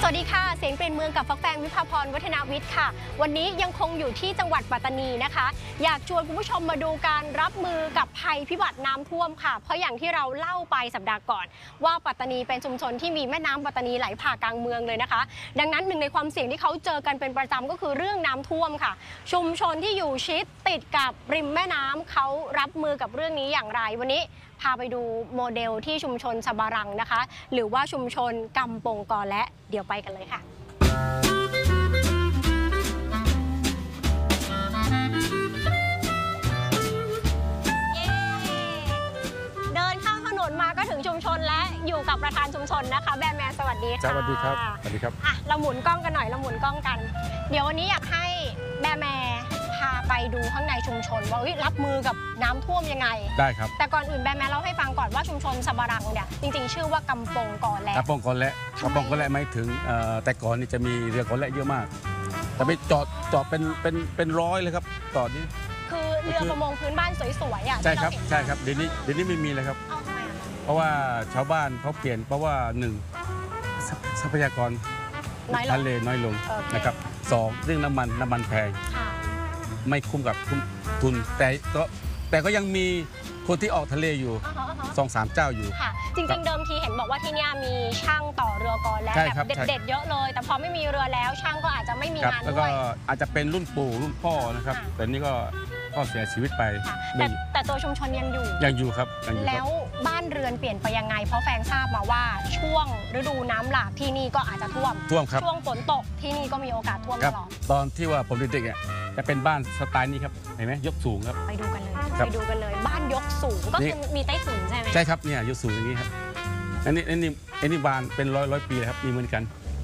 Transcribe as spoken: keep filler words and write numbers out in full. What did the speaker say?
วัสดีค่ะเสียงเปลี่ยนเมืองกับฟักแฟงวิภาพรวัฒนาวิทย์ค่ะวันนี้ยังคงอยู่ที่จังหวัดปัตตานีนะคะอยากชวนคุณผู้ชมมาดูการรับมือกับภัยพิบัติน้ำท่วมค่ะเพราะอย่างที่เราเล่าไปสัปดาห์ก่อนว่าปัตตานีเป็นชุมชนที่มีแม่น้ำปัตตานีไหลผ่ากลางเมืองเลยนะคะดังนั้นหนึ่งในความเสี่ยงที่เขาเจอกันเป็นประจำก็คือเรื่องน้ำท่วมค่ะชุมชนที่อยู่ชิดติดกับริมแม่น้ำเขารับมือกับเรื่องนี้อย่างไรวันนี้พาไปดูโมเดลที่ชุมชนสบารังนะคะหรือว่าชุมชนกำปงกอและเดี๋ยวไปกันเลยค่ะเดินข้ามถนนมาก็ถึงชุมชนและอยู่กับประธานชุมชนนะคะแบร์แมนสวัสดีค่ะสวัสดีครับสวัสดีครับอ่ะเราหมุนกล้องกันหน่อยเราหมุนกล้องกันเดี๋ยววันนี้อยากให้แบร์แมนพาไปดูข้างในชุมชนว่ารับมือกับน้ำท่วมยังไงได้ครับแต่ก่อนอื่นแบร์แมนเล่าให้ฟังก่อนว่าชุมชนสบารังเนี่ยจริงๆชื่อว่ากำปงกอและกำปงกอและกำปงกอและหมายถึงแต่ก่อนนี่จะมีเรือกอและเยอะมากแต่ไปจอดจอดเป็นเป็นเป็นร้อยเลยครับต่อนี้คือเรือประมงพื้นบ้านสวยๆอ่ะใช่ครับใช่ครับเดี๋ยวนี้เดี๋ยวนี้ไม่มีเลยครับเพราะว่าชาวบ้านเขาเปลี่ยนเพราะว่าหนึ่งทรัพยากรทะเลน้อยลงนะครับสองเรื่องน้ำมันน้ำมันแพงไม่คุ้มกับทุนแต่ก็แต่ก็ยังมีคนที่ออกทะเลอยู่สองสามเจ้าอยู่ค่ะจริงๆเดิมทีเห็นบอกว่าที่นี่มีช่างต่อเรือกอและแบบเด็ดๆเยอะเลยแต่พอไม่มีเรือแล้วช่างก็อาจจะไม่มีงานด้วยแล้วก็อาจจะเป็นรุ่นปู่รุ่นพ่อนะครับแต่นี่ก็ก็เสียชีวิตไปแต่แต่ตัวชุมชนยังอยู่ยังอยู่ครับแล้วบ้านเรือนเปลี่ยนไปยังไงเพราะแฟงทราบมาว่าช่วงฤดูน้ำหลากที่นี่ก็อาจจะท่วมท่วมครับช่วงฝนตกที่นี่ก็มีโอกาสท่วมตลอดตอนที่ว่าผมเด็กๆเนี่ยจะเป็นบ้านสไตล์นี้ครับเห็นไหมยกสูงครับไปดูกันเลยไปดูกันเลยบ้านยกสูงก็คือมีใต้ถุนใช่ไหมใช่ครับเนี่ยยกสูงอย่างนี้ครับอันนี้อันนี้อันนี้บ้านเป็นร้อยร้อยปีเลยครับมีเหมือนกัน